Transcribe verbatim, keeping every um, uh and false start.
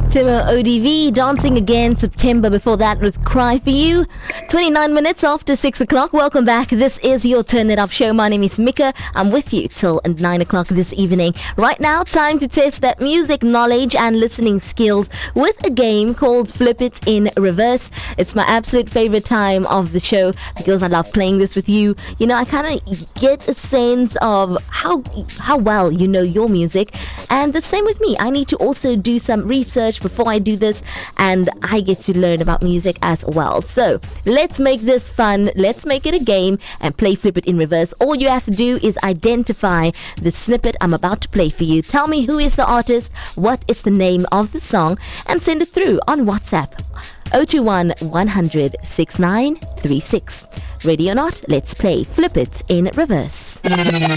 Timo O D V, Dancing Again, September. Before that with Cry For You. twenty-nine minutes after six o'clock. Welcome back. This is your Turn It Up show. My name is Mika. I'm with you till nine o'clock this evening. Right now, time to test that music knowledge and listening skills with a game called Flip It in Reverse. It's my absolute favorite time of the show because I love playing this with you. You know, I kind of get a sense of how how well you know your music, and the same with me. I need to also do some research before I do this, and I get to learn about music as well. So let's make this fun. Let's make it a game and play Flip It in Reverse. All you have to do is identify the snippet I'm about to play for you. Tell me who is the artist, what is the name of the song, and send it through on WhatsApp. zero two one, one hundred, six nine three six. Ready or not? Let's play Flip It in Reverse.